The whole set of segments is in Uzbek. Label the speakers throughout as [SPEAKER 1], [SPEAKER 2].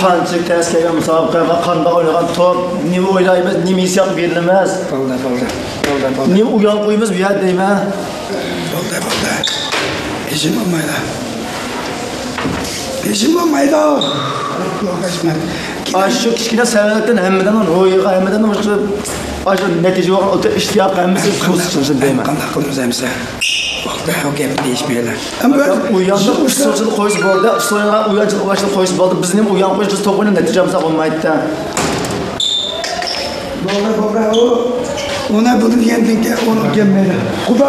[SPEAKER 1] qancha tezkega musobaqaga qandoq o'ynagan top, nima o'ylaymiz, nima hissiyot berilmas. Bo'ldi. Nima uyon qo'ymiz bu yer deyman.
[SPEAKER 2] Bo'ldi. Hechim olmaydi. Hechim olmaydi.
[SPEAKER 1] Shu kichkina savollardan hammadan ro'yiga, hammadan o'sha natija yo'q, ishtiyoq hammasi qo'shilsin deyman.
[SPEAKER 2] Qanday qilamiz hamsa? Bo'ldi, o gapni deyishmaylar.
[SPEAKER 1] Uyonda usulchilik qo'yish bo'ldi, usulga uyonchilik qo'yish bo'ldi. Bizning uyon qo'yish biz to'g'ri natijamiz olmaydi-da.
[SPEAKER 2] Bo'ldi, ona buni degandan ona kelmaydi. Quba.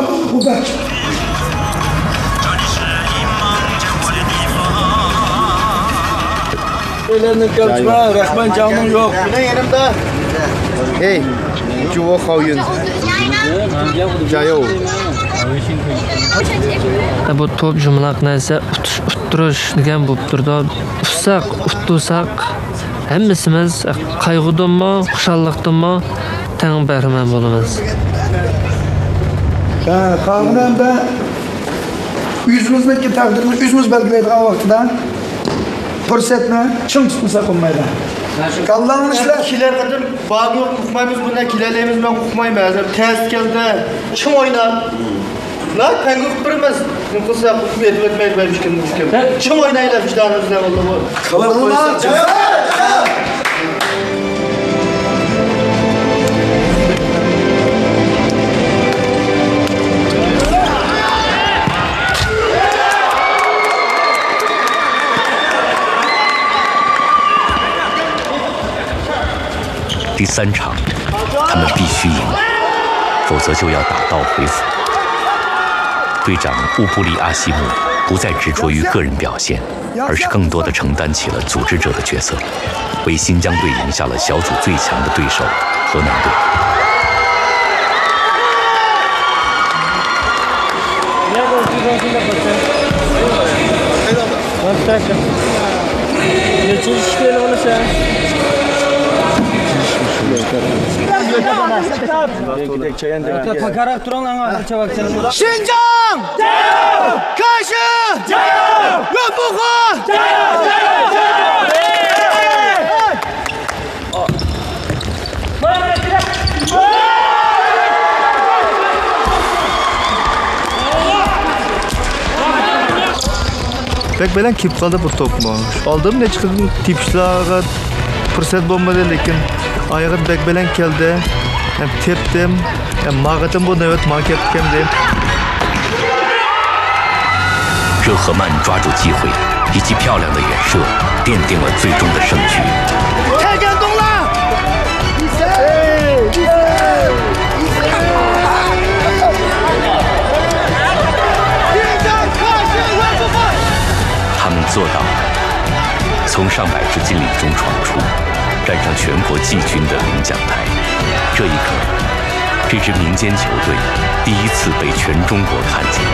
[SPEAKER 1] Ellerini kapçma, Rahman canım yok. Ne yanımda?
[SPEAKER 3] Hey, juvo xoyun. Jayo.
[SPEAKER 4] Bu top jumlaq narsa uttirish degan bo'lib turdi. Utsak hammasimiz qayg'udanmi, xushalliqdanmi tang bahramand bo'lamiz.
[SPEAKER 2] Qavlan da yüzümüzdeki takdirimiz yüzümüz belgileydiği vaqtida fursatni ching tutmasa qolmaydi. Kallanmışlar.
[SPEAKER 1] Kiler kadar bağlı yok, kukmayımız bundan kilerlerimiz ben kukmayım lazım. Ters geldi, çim oynar. Lan pengü kukmayımız. Mümkünse kukmayı etmeyi vermiş kendimiz. Çim oynayla vicdanımızdan oldu bu. Kallanmışlar.
[SPEAKER 5] 第3场，他们必须赢，否则就要打道回府。队长乌布里阿西姆不再执着于个人表现，而是更多地承担起了组织者的角色，为新疆队赢下了小组最强的对手河南队。
[SPEAKER 1] 新疆加油！开始加油！永不换！加油！
[SPEAKER 3] Bek bilan kelib qoldi bu to'pni. Oldim necha qildim tepishlarga fursat bo'lmadi, lekin oyog'im bek bilan keldi. Hem tepdim, hem mag'atim bu navbat marketkem deb.
[SPEAKER 5] 热赫曼抓住机会，以及漂亮的远射，奠定了最终的胜局。
[SPEAKER 1] 太感动了！
[SPEAKER 5] 他们做到了，从上百支劲旅中闯出，站上全国季军的领奖台。这一刻，这支民间球队第一次被全中国看见。